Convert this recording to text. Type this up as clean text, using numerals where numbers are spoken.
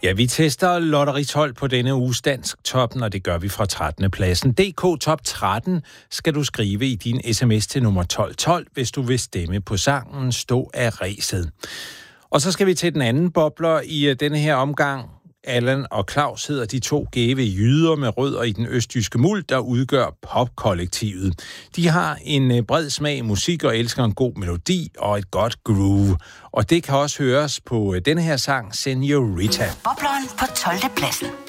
Ja, vi tester Lotteri 12 på denne uges Dansk Toppen, og det gør vi fra 13. pladsen. DK Top 13 skal du skrive i din sms til nummer 1212, hvis du vil stemme på sangen Stå af ræset. Og så skal vi til den anden bobler i denne her omgang. Allan og Claus hedder de to gæve jyder med rødder i den østjyske muld, der udgør popkollektivet. De har en bred smag i musik og elsker en god melodi og et godt groove. Og det kan også høres på denne her sang, Senorita. Bobleren på 12. pladsen.